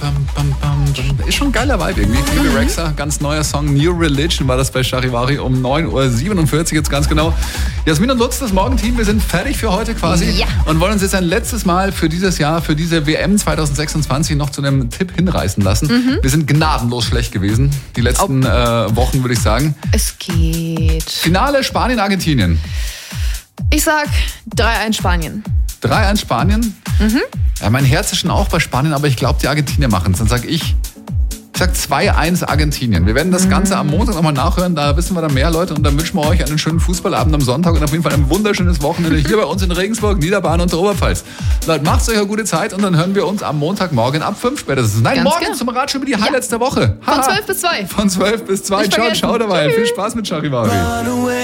Ist schon ein geiler Vibe irgendwie. Phoebe Rexha, ganz neuer Song, New Religion war das bei Charivari um 9.47 Uhr jetzt ganz genau. Jasmin und Lutz, das Morgenteam, wir sind fertig für heute quasi und wollen uns jetzt ein letztes Mal für dieses Jahr, für diese WM 2026 noch zu einem Tipp hinreißen lassen. Wir sind gnadenlos schlecht gewesen, die letzten Wochen würde ich sagen. Es geht. Finale Spanien-Argentinien. Ich sag 3-1 Spanien. 3-1 Spanien? Ja, mein Herz ist schon auch bei Spanien, aber ich glaube, die Argentinier machen es. Dann sag ich sag 2-1 Argentinien. Wir werden das Ganze am Montag nochmal nachhören, da wissen wir dann mehr, Leute. Und dann wünschen wir euch einen schönen Fußballabend am Sonntag und auf jeden Fall ein wunderschönes Wochenende hier bei uns in Regensburg, Niederbayern und der Oberpfalz. Leute, macht's euch eine gute Zeit und dann hören wir uns am Montagmorgen ab 5 spätestens. Nein, Ganz morgen genau. zum Ratsch über die Highlights der Woche. Von 12 bis 2. Von 12 bis 2. Ciao, ciao dabei. Viel Spaß mit Charivari.